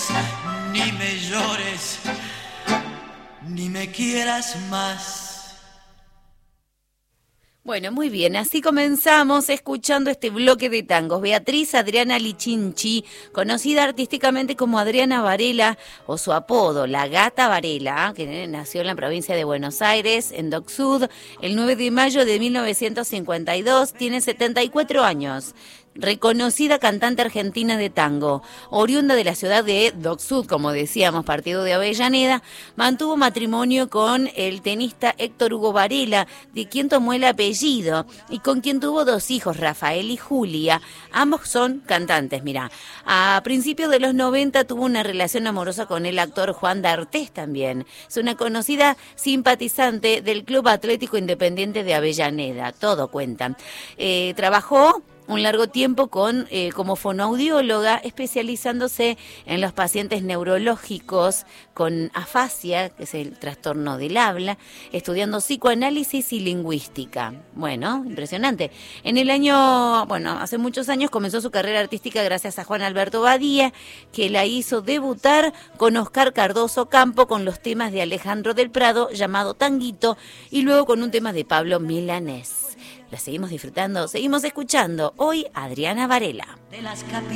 ni me llores, ni me quieras más. Bueno, muy bien, así comenzamos escuchando este bloque de tangos. Beatriz Adriana Lichinchi, conocida artísticamente como Adriana Varela, o su apodo, la Gata Varela, que nació en la provincia de Buenos Aires, en Dock Sud, el 9 de mayo de 1952, tiene 74 años. Reconocida cantante argentina de tango, oriunda de la ciudad de Dock Sud, como decíamos, partido de Avellaneda, mantuvo matrimonio con el tenista Héctor Hugo Varela, de quien tomó el apellido, y con quien tuvo 2 hijos, Rafael y Julia. Ambos son cantantes, mirá. A principios de los 90 tuvo una relación amorosa con el actor Juan D'Artés también. Es una conocida simpatizante del Club Atlético Independiente de Avellaneda, todo cuenta. Trabajó un largo tiempo como fonoaudióloga, especializándose en los pacientes neurológicos con afasia, que es el trastorno del habla, estudiando psicoanálisis y lingüística. Bueno, impresionante. Hace muchos años comenzó su carrera artística gracias a Juan Alberto Badía, que la hizo debutar con Oscar Cardoso Campo con los temas de Alejandro del Prado, llamado Tanguito, y luego con un tema de Pablo Milanés. La seguimos disfrutando, seguimos escuchando. Hoy, Adriana Varela. De las